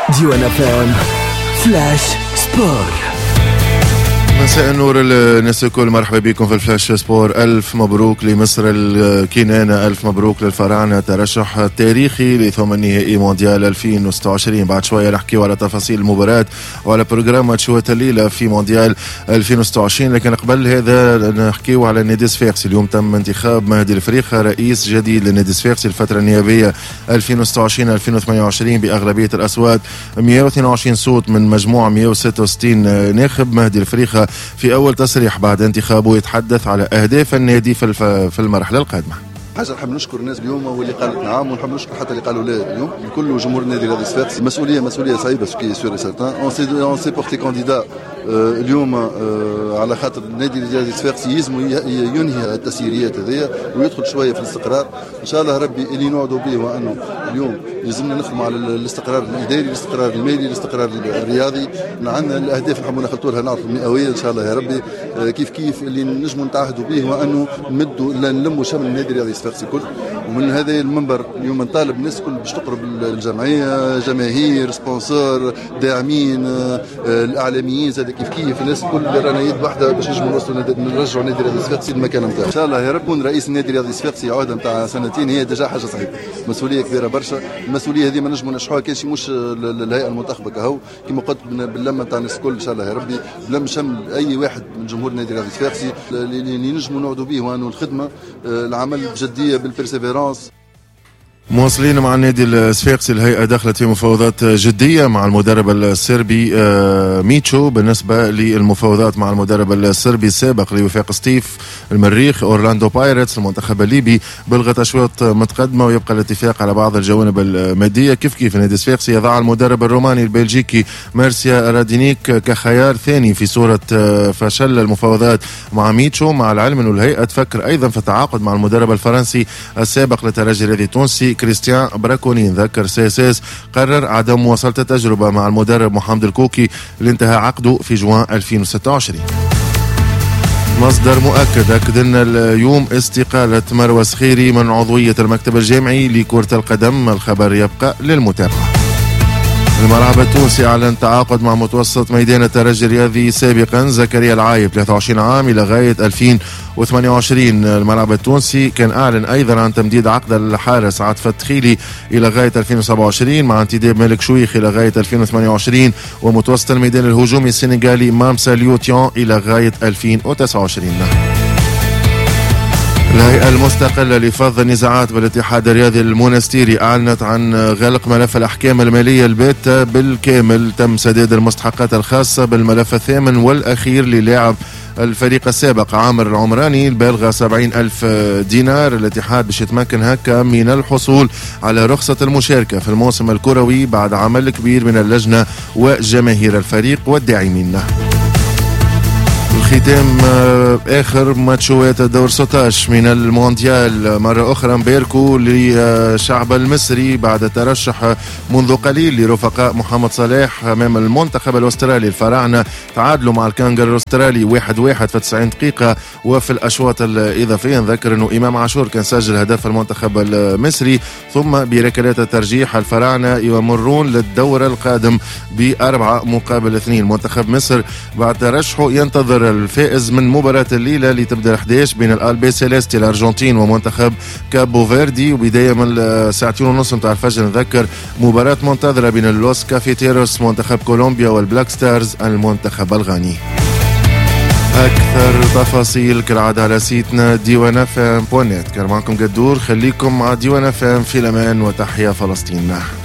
ديوان FM فلاش سبور. مساء النور الناس الكل، مرحبا بكم في الفلاش سبور. ألف مبروك لمصر الكنانة، ألف مبروك للفراعنة، ترشح تاريخي لثمن نهائي مونديال 2026. بعد شوية نحكيو على تفاصيل المباراة وعلى بروجرام ماتشات الليلة في مونديال 2026، لكن قبل هذا نحكيو على النادي الصفاقسي. اليوم تم انتخاب مهدي الفريخة رئيس جديد للنادي الصفاقسي الفترة النيابية 2026-2028 بأغلبية الأصوات، 122 صوت من مجموعة 166 ناخب. مهدي الفريخة في أول تصريح بعد انتخابه يتحدث على أهداف النادي في المرحلة القادمة. حاجه نحب نشكر الناس اليوم واللي قالت نعم، ونحب نشكر حتى اللي قالوا لا اليوم. الكل جمهور النادي الرياضي الصفاقسي مسؤوليه صعيبه سكي سور سيرتان. اون سي بورتي كانديدا اليوم على خاطر النادي الرياضي الصفاقسي يلزم ينهي التسييريات هذيا ويدخل شويه في الاستقرار. ان شاء الله ربي اللي نوعدوا به وانه اليوم يلزمنا نخدموا على الاستقرار الاداري، الاستقرار المالي، الاستقرار الرياضي. عندنا الاهداف اللي نحبوا نخلطوا لها نعرفوا المئويه ان شاء الله يا ربي. كيف اللي نجموا نتعهدوا به وانه نلموا شمل النادي الرياضي الصفاقسي كل. ومن هذا المنبر اليوم نطالب الناس كل باش تقرب الجمعيه، جماهير، سبونسور، داعمين، الاعلاميين، زاد كيف الناس الكل اللي رانا يد واحده باش نجموا نرجعوا النادي الرياضي الصفاقسي للمكان نتاعو. ان شاء الله يا رب يكون رئيس النادي الرياضي الصفاقسي عهده نتاع سنتين، هي ديجا حاجه صحيحه، مسؤوليه كبيره برشا. المسؤوليه هذه ما نجموا نشحوها كان شي مش الهيئه المنتخبه كهو كما قلت باللمه نتاع الناس الكل ان شاء الله يا ربي، بلم شمل اي واحد من جمهور النادي الرياضي الصفاقسي اللي نجموا نوعدوا به وانه الخدمه، العمل بجديه بالبرسيفيرانس. مواصلين مع النادي الصفاقسي، الهيئة دخلت في مفاوضات جدية مع المدرب الصربي ميتشو بالنسبة للمفاوضات مع المدرب الصربي السابق لوفاق سطيف المريخ أورلاندو بايرتس المنتخب الليبي. بلغت أشواط متقدمة ويبقى الاتفاق على بعض الجوانب المادية. كيف النادي الصفاقسي يضع المدرب الروماني البلجيكي مارسيا رادينيك كخيار ثاني في صورة فشل المفاوضات مع ميتشو، مع العلم أن الهيئة تفكر أيضا في التعاقد مع المدرب الفرنسي السابق للترجي الرياضي التونسي كريستيان براكونين. ذكر سياساس قرر عدم مواصلة التجربة مع المدرب محمد الكوكي اللي انتهى عقده في جوان 2026. مصدر مؤكد أكد أن اليوم استقالة مروى سخيري من عضوية المكتب الجامعي لكرة القدم. الخبر يبقى للمتابعة. الملعب التونسي أعلن تعاقد مع متوسط ميدان الترجي الرياضي سابقا زكريا العايب 23 عام إلى غاية 2028. الملعب التونسي كان أعلن أيضا عن تمديد عقد الحارس عاطف التخيلي إلى غاية 2027 مع انتداب مالك شويخ إلى غاية 2028 ومتوسط الميدان الهجومي السنغالي مامسا ليوتيان إلى غاية 2029. الهيئة المستقلة لفض النزاعات بالاتحاد الرياضي المونستيري أعلنت عن غلق ملف الأحكام المالية الباتة بالكامل. تم سداد المستحقات الخاصة بالملف الثامن والأخير للاعب الفريق السابق عامر العمراني البالغة 70,000 دينار. الاتحاد باش يتمكن هكا من الحصول على رخصة المشاركة في الموسم الكروي بعد عمل كبير من اللجنة وجماهير الفريق والداعمين. الختام آخر ماتشوات الدور 16 من المونديال. مرة أخرى مباركو للشعب المصري بعد الترشح منذ قليل لرفقاء محمد صلاح أمام المنتخب الأسترالي. الفراعنة تعادلوا مع الكانجر الأسترالي 1-1 في 90 دقيقة. وفي الأشواط الإضافية نذكر أنه إمام عاشور كان سجل هدف المنتخب المصري. ثم بركلات الترجيح الفراعنة يمرون للدور القادم ب4-2. منتخب مصر بعد ترشحه ينتظر الفائز من مباراة الليلة اللي تبدأ 11 بين الألبي سيليستي الأرجنتين ومنتخب كابو فيردي، وبداية من 2:30 متاع الفجر. نذكر مباراة منتظرة بين اللوس كافيتيروس منتخب كولومبيا والبلاك ستارز المنتخب الغاني. أكثر تفاصيل كالعادة على سيتنا ديوان FM.net. كان معكم قدور، خليكم مع ديوان FM في الأمان، وتحيا فلسطين.